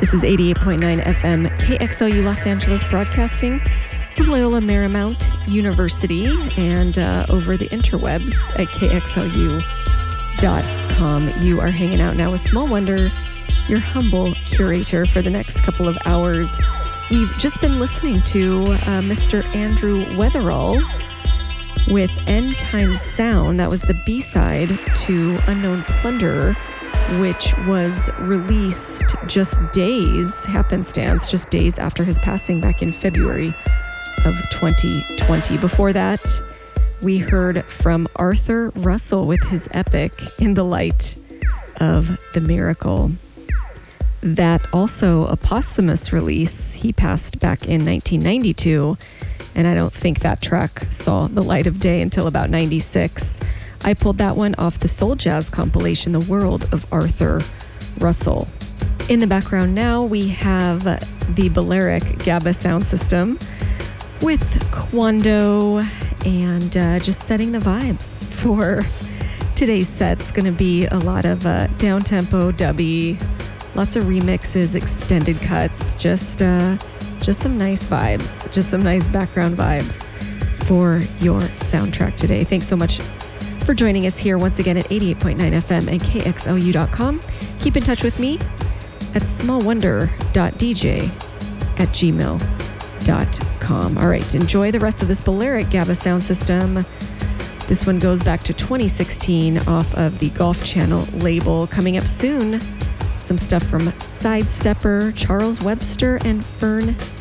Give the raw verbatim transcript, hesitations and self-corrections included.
This is eighty-eight point nine F M K X L U Los Angeles, broadcasting from Loyola Marymount University and uh, over the interwebs at K X L U dot com. You are hanging out now with Small Wonder, your humble curator for the next couple of hours. We've just been listening to uh, Mister Andrew Weatherall with End Time Sound. That was the B-side to Unknown Plunderer, which was released just days, happenstance, just days after his passing back in February of twenty twenty. Before that, we heard from Arthur Russell with his epic In the Light of the Miracle. That also a posthumous release. He passed back in nineteen ninety-two, and I don't think that track saw the light of day until about ninety-six. I pulled that one off the Soul Jazz compilation, The World of Arthur Russell. In the background now, we have the Balearic GABA sound system with Quando and uh, just setting the vibes for today's set. It's going to be a lot of uh, down-tempo, dubby, lots of remixes, extended cuts, just uh, just some nice vibes, just some nice background vibes for your soundtrack today. Thanks so much for joining us here once again at eighty-eight point nine F M and K X L U dot com. Keep in touch with me at small wonder dot d j at gmail dot com. All right, enjoy the rest of this Balearic GABA sound system. This one goes back to twenty sixteen off of the Golf Channel label. Coming up soon, some stuff from Sidestepper, Charles Webster, and Fern